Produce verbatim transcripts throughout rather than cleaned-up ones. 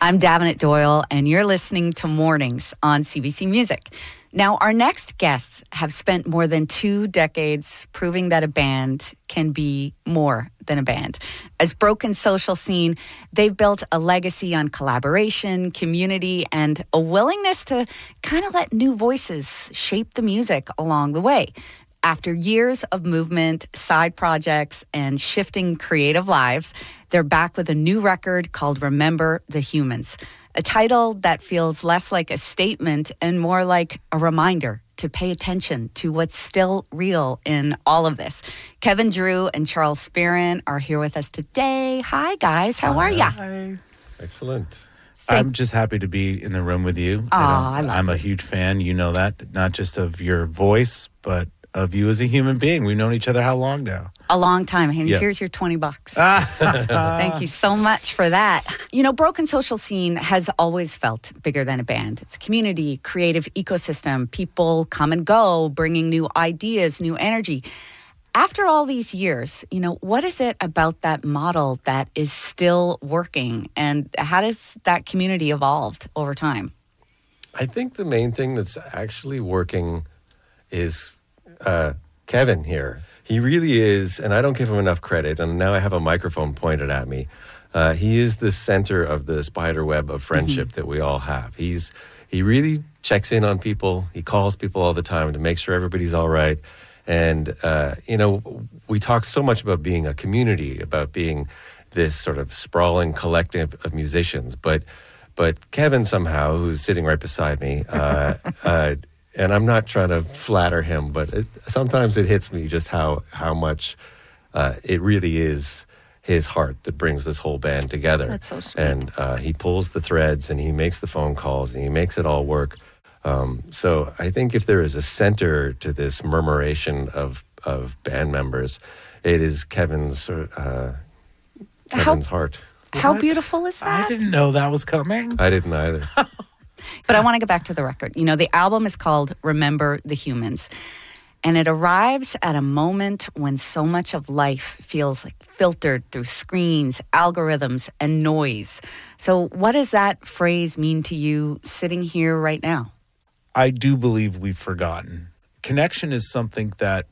I'm Davenant Doyle, and you're listening to Mornings on C B C Music. Now, our next guests have spent more than two decades proving that a band can be more than a band. As Broken Social Scene, they've built a legacy on collaboration, community, and a willingness to kind of let new voices shape the music along the way. After years of movement, side projects, and shifting creative lives, they're back with a new record called Remember the Humans, a title that feels less like a statement and more like a reminder to pay attention to what's still real in all of this. Kevin Drew and Charles Spearin are here with us today. Hi, guys. How are ya? Hi. Excellent. Thank- I'm just happy to be in the room with you. Oh, I love I'm it. a huge fan. You know that, not just of your voice, but of you as a human being. We've known each other how long now? A long time. And Yeah. here's your twenty bucks. Thank you so much for that. You know, Broken Social Scene has always felt bigger than a band. It's a community, creative ecosystem. People come and go, bringing new ideas, new energy. After all these years, you know, what is it about that model that is still working? And how does that community evolved over time? I think the main thing that's actually working is uh, Kevin here. He really is, and I don't give him enough credit, and now I have a microphone pointed at me. Uh, he is the center of the spider web of friendship mm-hmm. that we all have. He's He really checks in on people. He calls people all the time to make sure everybody's all right. And, uh, you know, we talk so much about being a community, about being this sort of sprawling collective of musicians. But but Kevin somehow, who's sitting right beside me, uh, uh, and I'm not trying to flatter him, but it, sometimes it hits me just how, how much uh, it really is his heart that brings this whole band together. That's so sweet. And uh, he pulls the threads and he makes the phone calls and he makes it all work. Um, so I think if there is a center to this murmuration of of band members, it is Kevin's uh, Kevin's how, heart. How What? beautiful is that? I didn't know that was coming. I didn't either. But I want to go back to the record. You know, the album is called Remember the Humans. And it arrives at a moment when so much of life feels like filtered through screens, algorithms, and noise. So what does that phrase mean to you sitting here right now? I do believe we've forgotten. Connection is something that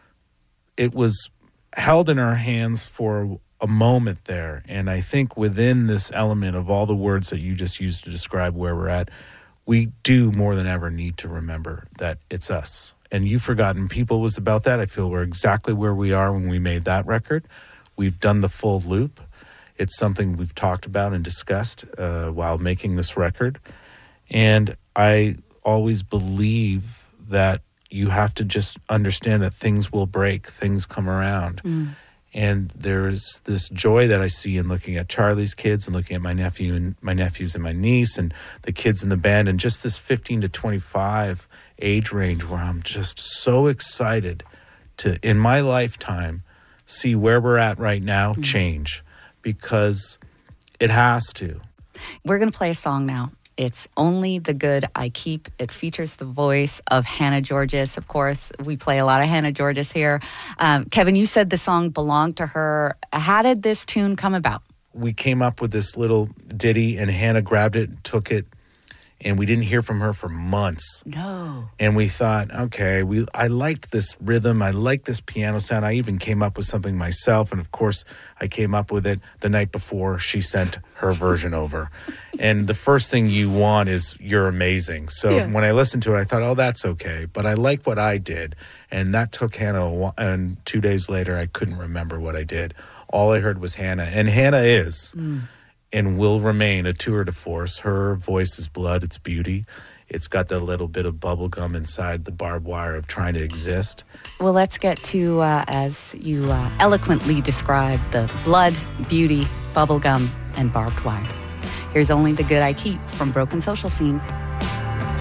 it was held in our hands for a moment there. And I think within this element of all the words that you just used to describe where we're at, we do more than ever need to remember that it's us. And You've Forgotten People was about that. I feel we're exactly where we are when we made that record. We've done the full loop. It's something we've talked about and discussed uh, while making this record. And I always believe that you have to just understand that things will break, things come around. Mm. And there's this joy that I see in looking at Charlie's kids and looking at my nephew and my nephews and my niece and the kids in the band and just this fifteen to twenty-five age range where I'm just so excited to, in my lifetime, see where we're at right now mm. change, because it has to. We're going to play a song now. It's Only the Good I Keep. It features the voice of Hannah Georgas. Of course, we play a lot of Hannah Georgas here. Um, Kevin, you said the song belonged to her. How did this tune come about? We came up with this little ditty, and Hannah grabbed it, took it, and we didn't hear from her for months. No. And we thought, okay, we I liked this rhythm. I liked this piano sound. I even came up with something myself. And, of course, I came up with it the night before she sent her version over. And the first thing you want is you're amazing. So yeah. when I listened to it, I thought, oh, that's okay. But I like what I did. And that took Hannah a while. And two days later, I couldn't remember what I did. All I heard was Hannah. And Hannah is... Mm. and will remain a tour de force. Her voice is blood, it's beauty. It's got that little bit of bubble gum inside the barbed wire of trying to exist. Well, let's get to, uh, as you uh, eloquently described, the blood, beauty, bubble gum, and barbed wire. Here's Only the Good I Keep from Broken Social Scene.